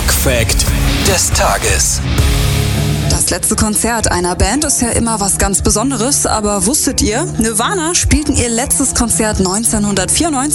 Rock-Fact des Tages. Das letzte Konzert einer Band ist ja immer was ganz Besonderes, aber wusstet ihr, Nirvana spielten ihr letztes Konzert 1994